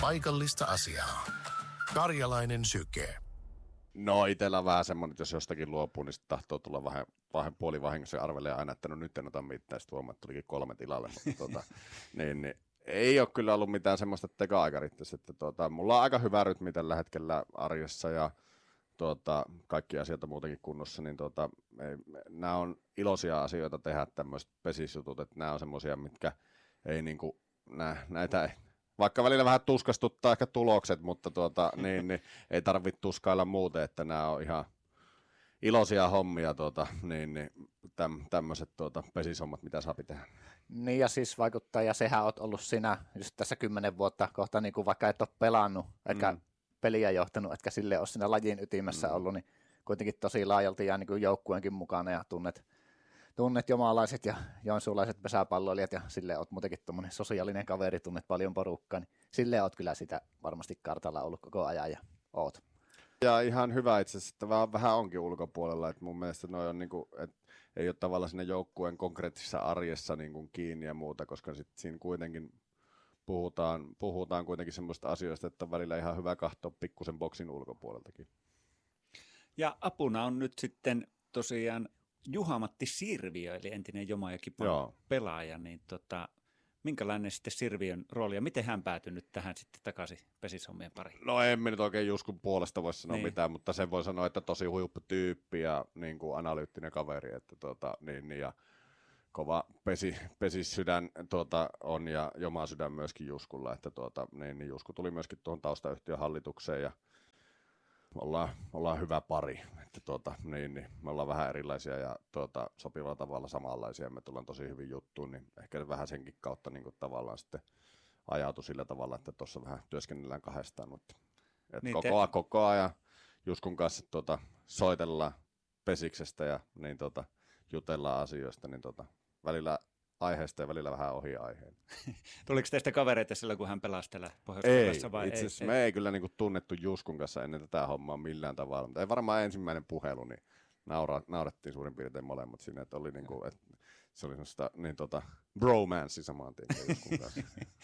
paikallista asiaa. Karjalainen Syke. No itsellä vähän semmoinen, että jos jostakin luopuu, niin sitten tahtoo tulla vähän puolivahingossa ja arvelee aina, että no nyt en ota mitään. Sitten huomaa, että tulikin 3 tilalle. Mutta niin, ei ole kyllä ollut mitään semmoista teka-aikarittistä. Mulla on aika hyvä rytmi tällä hetkellä arjessa ja kaikki asiat on muutenkin kunnossa. Niin nämä on iloisia asioita tehdä tämmöiset pesisjutut, että nämä on semmoisia, mitkä ei niinku, näitä ei. Vaikka välillä vähän tuskastuttaa ehkä tulokset, mutta niin, ei tarvitse tuskailla muuten, että nämä on ihan iloisia hommia, tämmöiset pesishommat, mitä saa tehdä. Niin ja siis vaikuttaa, ja sehän oot ollut sinä just tässä 10 vuotta kohta, niin kuin vaikka et ole pelannut, etkä peliä johtanut, etkä sille ole siinä lajin ytimessä ollut, niin kuitenkin tosi laajalti ja niin kuin joukkueenkin mukana ja tunnet jomalaiset ja joensuulaiset pesäpalloilijat ja silleen oot muutenkin tuommoinen sosiaalinen kaveri, tunnet paljon porukkaa, niin silleen oot kyllä sitä varmasti kartalla ollut koko ajan ja oot. Ja ihan hyvä itse asiassa, että vähän onkin ulkopuolella, että mun mielestä noi on niinku, että ei ole tavallaan siinä joukkueen konkreettisessa arjessa niinku kiinni ja muuta, koska sit siinä kuitenkin puhutaan kuitenkin semmoista asioista, että on välillä ihan hyvä katsoa pikkusen boksin ulkopuoleltakin. Ja apuna on nyt sitten tosiaan Juha-Matti Sirviö, eli entinen Jomajoki pelaaja, niin minkälainen sitten Sirviön rooli ja miten hän päätyi nyt tähän sitten takaisin pesishommien pariin? No en nyt oikein Juskun puolesta voi sanoa mitään, mutta sen voi sanoa, että tosi huipputyyppi ja niin kuin analyyttinen kaveri, että ja kova pesissydän on ja Joma-sydän myöskin Juskulla, että niin Jusku tuli myöskin tuohon taustayhtiön hallitukseen ja ollaan hyvä pari, että me ollaan vähän erilaisia ja sopivalla tavalla samanlaisia, me tullaan tosi hyvin juttuun, niin ehkä vähän senkin kautta niin kuin tavallaan sitten ajautui sillä tavalla, että tuossa vähän työskennellään kahdestaan, mutta niin koko ajan Juskun kanssa soitellaan pesiksestä ja niin jutellaan asioista, niin välillä aiheesta ja välillä vähän ohi aiheen. Tuliko teistä kavereita silloin, kun hän pelasi täällä Pohjois-Karjalassa vai ei? Itse asiassa me ei kyllä niinku tunnettu Juskun kanssa ennen tätä hommaa millään tavalla, mutta ei varmaan ensimmäinen puhelu, niin naurettiin suurin piirtein molemmat siinä, että oli niinku, se oli semmoista bromance samaan tien Juskun kanssa.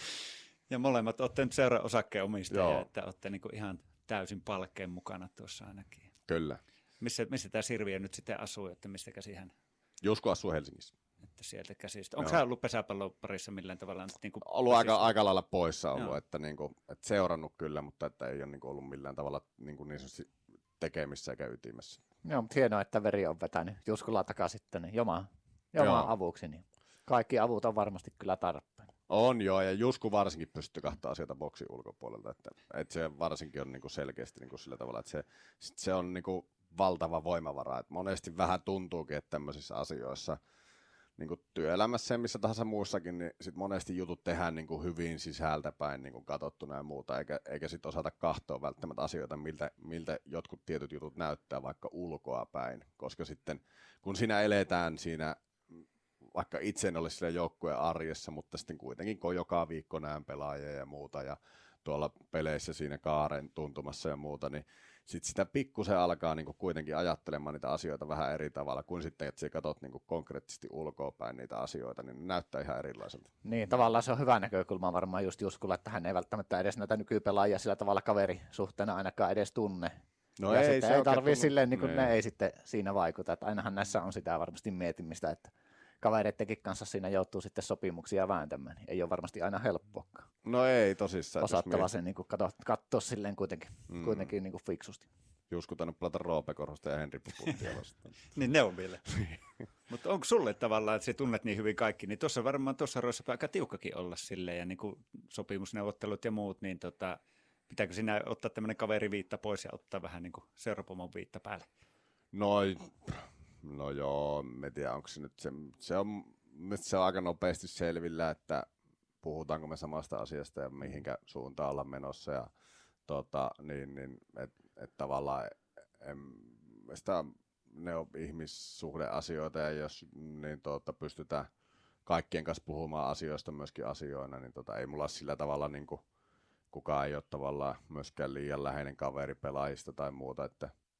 Ja molemmat olette nyt seura-osakkeen omistajia, että olette niinku ihan täysin palkkeen mukana tuossa ainakin. Kyllä. Missä tämä Sirviö nyt sitten asuu, että mistä käsi hän? Jusku asuu Helsingissä. Että sieltä käsistä. Onko hän ollut pesäpallon parissa millään tavalla? Niin kuin ollut aika lailla poissa ollut, että seurannut kyllä, mutta että ei ole niin ollut millään tavalla niin sanotusti tekemissä eikä ytimessä. Joo, mutta hienoa, että veri on vetänyt Juskulla takaisin tänne Jomaan avuksi, niin kaikki avut on varmasti kyllä tarpeen. On joo, ja Jusku varsinkin pystyy kahtaa asioita boksin ulkopuolelta, että se varsinkin on niin kuin selkeästi niin kuin sillä tavalla, että se on niin kuin valtava voimavara, että monesti vähän tuntuukin, että tämmöisissä asioissa niin kuin työelämässä ja missä tahansa muussakin, niin sit monesti jutut tehdään niin kuin hyvin sisältäpäin niin kuin katsottuna ja muuta, eikä sit osata katsoa välttämättä asioita, miltä jotkut tietyt jutut näyttää vaikka ulkoa päin, koska sitten kun siinä eletään siinä, vaikka itse en ole sillä joukkueen arjessa, mutta sitten kuitenkin kun joka viikko näen pelaajia ja muuta ja tuolla peleissä siinä kaaren tuntumassa ja muuta, niin sitten sitä pikkusen alkaa niinku kuitenkin ajattelemaan niitä asioita vähän eri tavalla, kuin sitten, että sä katsot niinku konkreettisesti ulkoapäin niitä asioita, niin ne näyttää ihan erilaiselta. Niin, tavallaan se on hyvä näkökulma varmaan just Juskulla, että hän ei välttämättä edes näitä nykypelaajia sillä tavalla kaverisuhteena ainakaan edes tunne. No ja ei, sitten ei tarvitse silleen, niin kuin ne ei sitten siinä vaikuta, että ainahan näissä on sitä varmasti mietimistä, että kavereittenkin kanssa siinä joutuu sitten sopimuksia vääntämään, niin ei ole varmasti aina helppoakaan. No ei tosissaan. Osattava sen niin katsoa silleen kuitenkin niin kuin fiksusti. Jusku tainnut pelata Roope Korhosta ja Henri Puputtia vastaan. Niin ne on vielä. Mutta onko sulle tavallaan, että sä tunnet niin hyvin kaikki, niin tuossa varmaan tuossa roissa aika tiukkakin olla silleen, ja niin kuin sopimusneuvottelut ja muut, niin pitääkö sinä ottaa tämmöinen kaveriviitta pois ja ottaa vähän niin kuin seurapomon viitta päälle? No joo, en tiedä, onko se nyt se on aika nopeasti selvillä, että puhutaanko me samasta asiasta ja mihinkä suuntaan ollaan menossa ja että tavallaan sitä ne on ihmissuhdeasioita ja jos niin pystytään kaikkien kanssa puhumaan asioista myöskin asioina, niin ei mulla sillä tavalla niin kuin, kukaan ei ole tavallaan myöskään liian läheinen kaveri pelaajista tai muuta, että